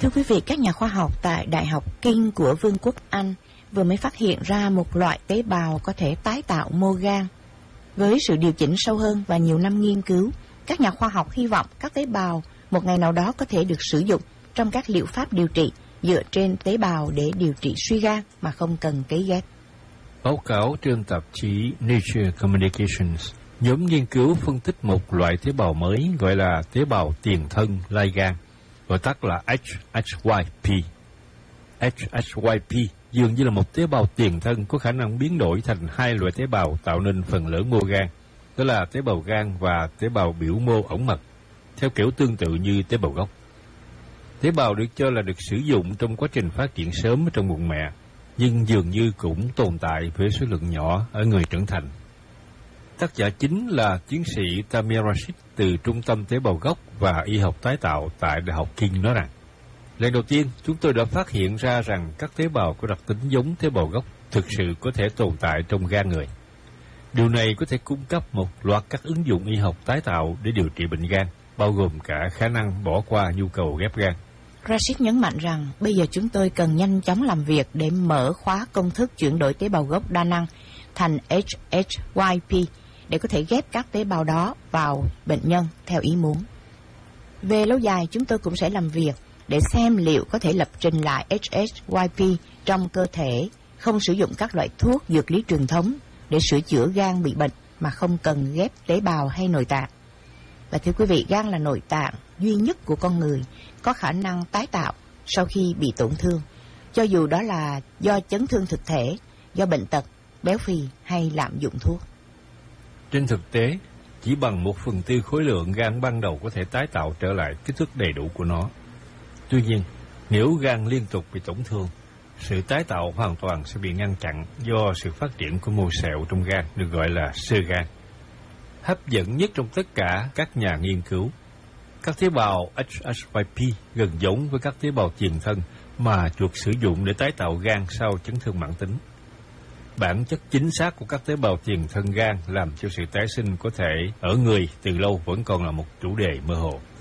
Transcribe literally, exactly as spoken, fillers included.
Thưa quý vị, các nhà khoa học tại Đại học King của Vương quốc Anh vừa mới phát hiện ra một loại tế bào có thể tái tạo mô gan. Với sự điều chỉnh sâu hơn và nhiều năm nghiên cứu, các nhà khoa học hy vọng các tế bào một ngày nào đó có thể được sử dụng trong các liệu pháp điều trị dựa trên tế bào để điều trị suy gan mà không cần cấy ghép. Báo cáo trên tạp chí Nature Communications, nhóm nghiên cứu phân tích một loại tế bào mới gọi là tế bào tiền thân lai gan, gọi tắt là H H Y P. H H Y P dường như là một tế bào tiền thân có khả năng biến đổi thành hai loại tế bào tạo nên phần lớn mô gan, đó là tế bào gan và tế bào biểu mô ẩn mật, theo kiểu tương tự như tế bào gốc. Tế bào được cho là được sử dụng trong quá trình phát triển sớm trong bụng mẹ, nhưng dường như cũng tồn tại với số lượng nhỏ ở người trưởng thành. Tác giả chính là tiến sĩ Tamir Rashid từ Trung tâm Tế bào gốc và Y học tái tạo tại Đại học King nói rằng, lần đầu tiên chúng tôi đã phát hiện ra rằng các tế bào có đặc tính giống tế bào gốc thực sự có thể tồn tại trong gan người. Điều này có thể cung cấp một loạt các ứng dụng y học tái tạo để điều trị bệnh gan, bao gồm cả khả năng bỏ qua nhu cầu ghép gan. Rashid nhấn mạnh rằng bây giờ chúng tôi cần nhanh chóng làm việc để mở khóa công thức chuyển đổi tế bào gốc đa năng thành H H Y P để có thể ghép các tế bào đó vào bệnh nhân theo ý muốn. Về lâu dài, chúng tôi cũng sẽ làm việc để xem liệu có thể lập trình lại H H Y P trong cơ thể, không sử dụng các loại thuốc dược lý truyền thống để sửa chữa gan bị bệnh mà không cần ghép tế bào hay nội tạng. Và thưa quý vị, gan là nội tạng duy nhất của con người có khả năng tái tạo sau khi bị tổn thương, cho dù đó là do chấn thương thực thể, do bệnh tật, béo phì hay lạm dụng thuốc. Trên thực tế, chỉ bằng một phần tư khối lượng gan ban đầu có thể tái tạo trở lại kích thước đầy đủ của nó. Tuy nhiên, nếu gan liên tục bị tổn thương, sự tái tạo hoàn toàn sẽ bị ngăn chặn do sự phát triển của mô sẹo trong gan được gọi là xơ gan. Hấp dẫn nhất trong tất cả các nhà nghiên cứu, các tế bào H H Y P gần giống với các tế bào tiền thân mà chuột sử dụng để tái tạo gan sau chấn thương mãn tính. Bản chất chính xác của các tế bào tiền thân gan làm cho sự tái sinh có thể ở người từ lâu vẫn còn là một chủ đề mơ hồ.